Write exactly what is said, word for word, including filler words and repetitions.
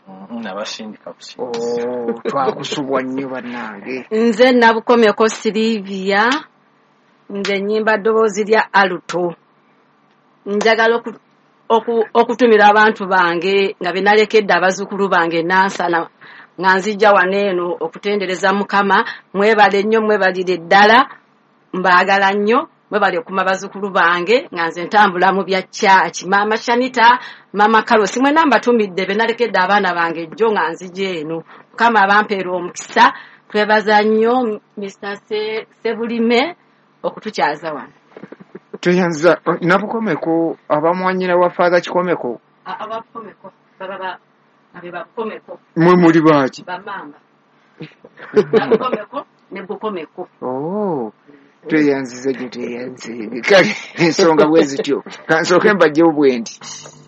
nabasindika kusi oh twakusubwa nnyo bannange nze nabukomeko Silivia nze nyimba ddoboozi lya aluto njagala okutumira abantu bange nga benalekedde abazukulu bange nansana nga nzijja waneeno okutendereza Mukama mwebale nnyo mwebalire ddala mbaagala nnyo mwebale okuma bazukulu bange nga nze ntambula mu bya church mama Shanita mama Karosi mwena mbatumidde benalekedde abaana bange jjo nga nzijja eno Mukama abampeera omukisa twebaza nnyo Mister Sebulime okutukyaza wano Toyanza nabukomeko abamwanyira wa Father Kikomeko abakomeko baba abe bakomeko mwe muri baaki bamamba nabukomeko ne bukomeko oh toyanziza gye teyanze kale ensonga bwe zityo kansooke mbajje obwendi